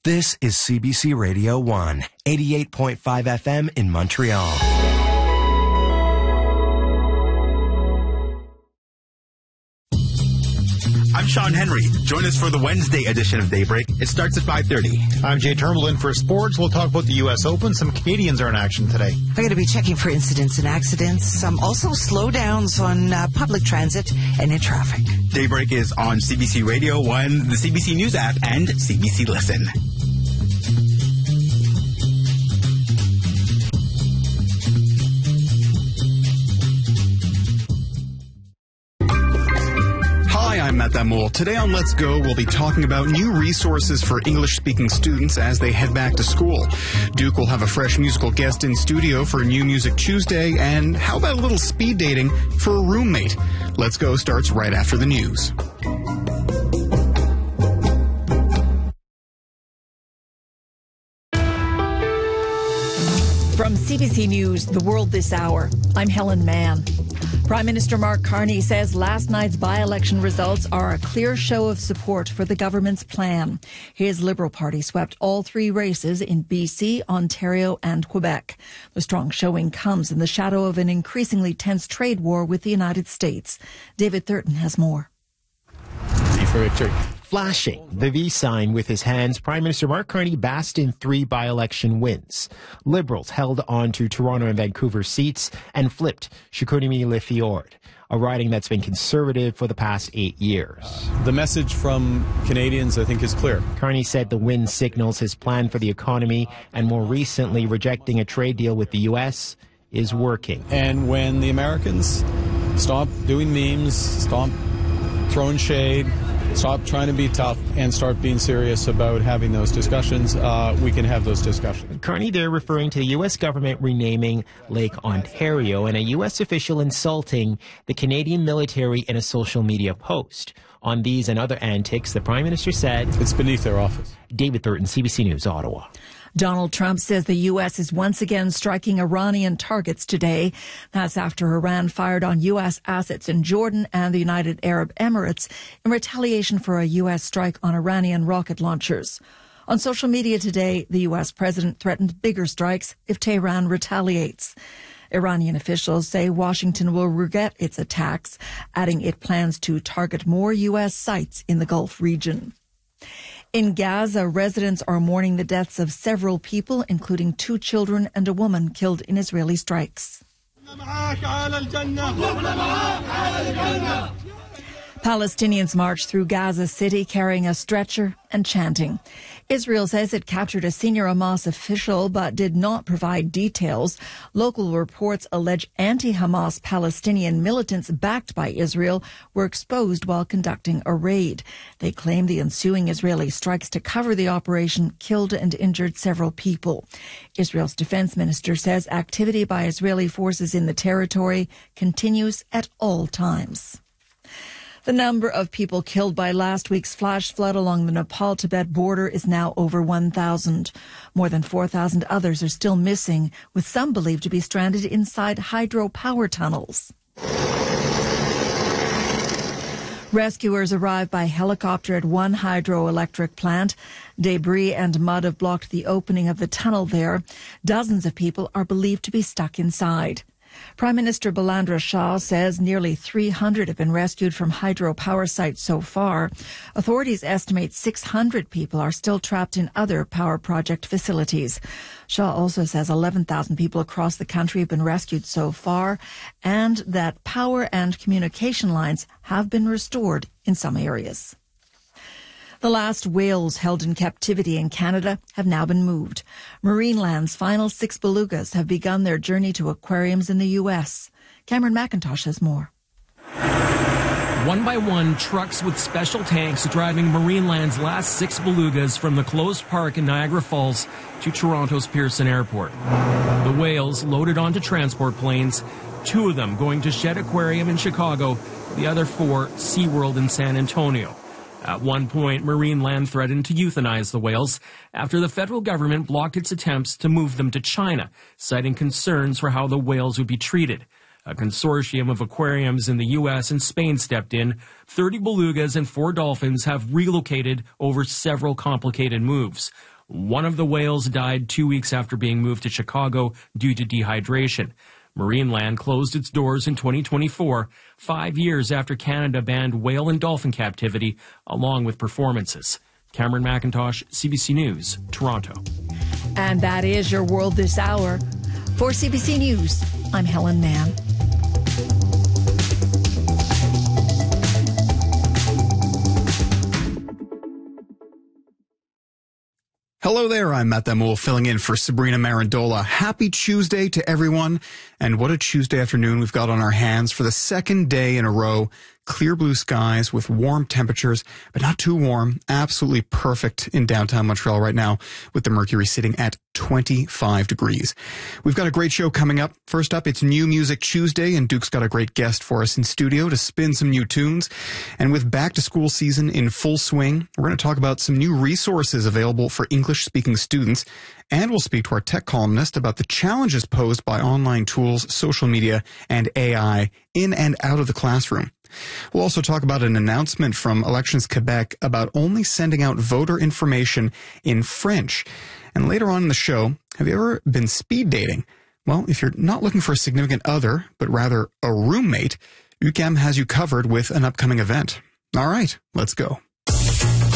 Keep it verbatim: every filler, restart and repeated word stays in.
This is C B C Radio one, eighty-eight point five F M in Montreal. I'm Sean Henry. Join us for the Wednesday edition of Daybreak. It starts at five thirty. I'm Jay Turnbull in for sports. We'll talk about the U S Open. Some Canadians are in action today. We're going to be checking for incidents and accidents. Some also slowdowns on uh, public transit and in traffic. Daybreak is on C B C Radio one, the C B C News app, and C B C Listen. I'm Matt Damour. Today on Let's Go, we'll be talking about new resources for English-speaking students as they head back to school. Duke will have a fresh musical guest in studio for New Music Tuesday, and how about a little speed dating for a roommate? Let's Go starts right after the news. From C B C News, The World This Hour, I'm Helen Mann. Prime Minister Mark Carney says last night's by-election results are a clear show of support for the government's plan. His Liberal Party swept all three races in B C, Ontario and Quebec. The strong showing comes in the shadow of an increasingly tense trade war with the United States. David Thurton has more. V for victory. Flashing the V sign with his hands, Prime Minister Mark Carney basked in three by-election wins. Liberals held on to Toronto and Vancouver seats and flipped Chicoutimi-Le-Fjord, a riding that's been conservative for the past eight years. The message from Canadians, I think, is clear. Carney said the win signals his plan for the economy, and more recently rejecting a trade deal with the U S is working. And when the Americans stop doing memes, stop throwing shade, stop trying to be tough, and start being serious about having those discussions, uh, we can have those discussions. Carney there referring to the U S government renaming Lake Ontario, and a U S official insulting the Canadian military in a social media post. On these and other antics, the Prime Minister said, "It's beneath their office." David Thurton, C B C News, Ottawa. Donald Trump says the U S is once again striking Iranian targets today. That's after Iran fired on U S assets in Jordan and the United Arab Emirates in retaliation for a U S strike on Iranian rocket launchers. On social media today, the U S president threatened bigger strikes if Tehran retaliates. Iranian officials say Washington will regret its attacks, adding it plans to target more U S sites in the Gulf region. In Gaza, residents are mourning the deaths of several people, including two children and a woman killed in Israeli strikes. Palestinians marched through Gaza City carrying a stretcher and chanting. Israel says it captured a senior Hamas official but did not provide details. Local reports allege anti-Hamas Palestinian militants backed by Israel were exposed while conducting a raid. They claim the ensuing Israeli strikes to cover the operation killed and injured several people. Israel's defense minister says activity by Israeli forces in the territory continues at all times. The number of people killed by last week's flash flood along the Nepal-Tibet border is now over one thousand. More than four thousand others are still missing, with some believed to be stranded inside hydropower tunnels. Rescuers arrived by helicopter at one hydroelectric plant. Debris and mud have blocked the opening of the tunnel there. Dozens of people are believed to be stuck inside. Prime Minister Balandra Shah says nearly three hundred have been rescued from hydropower sites so far. Authorities estimate six hundred people are still trapped in other power project facilities. Shah also says eleven thousand people across the country have been rescued so far, and that power and communication lines have been restored in some areas. The last whales held in captivity in Canada have now been moved. Marineland's final six belugas have begun their journey to aquariums in the U S. Cameron McIntosh has more. One by one, trucks with special tanks driving Marineland's last six belugas from the closed park in Niagara Falls to Toronto's Pearson Airport. The whales loaded onto transport planes, two of them going to Shedd Aquarium in Chicago, the other four SeaWorld in San Antonio. At one point, Marineland threatened to euthanize the whales after the federal government blocked its attempts to move them to China, citing concerns for how the whales would be treated. A consortium of aquariums in the U S and Spain stepped in. thirty belugas and four dolphins have relocated over several complicated moves. One of the whales died two weeks after being moved to Chicago due to dehydration. Marineland closed its doors in twenty twenty-four, five years after Canada banned whale and dolphin captivity, along with performances. Cameron McIntosh, C B C News, Toronto. And that is your world this hour. For C B C News, I'm Helen Mann. Hello there, I'm Matt Damoul, filling in for Sabrina Marandola. Happy Tuesday to everyone, and what a Tuesday afternoon we've got on our hands for the second day in a row. Clear blue skies with warm temperatures, but not too warm. Absolutely perfect in downtown Montreal right now, with the mercury sitting at twenty-five degrees. We've got a great show coming up. First up, it's New Music Tuesday, and Duke's got a great guest for us in studio to spin some new tunes. And with back to school season in full swing, we're going to talk about some new resources available for English-speaking students. And we'll speak to our tech columnist about the challenges posed by online tools, social media, and A I in and out of the classroom. We'll also talk about an announcement from Elections Quebec about only sending out voter information in French. And later on in the show, have you ever been speed dating? Well, if you're not looking for a significant other, but rather a roommate, U Q A M has you covered with an upcoming event. All right, let's go.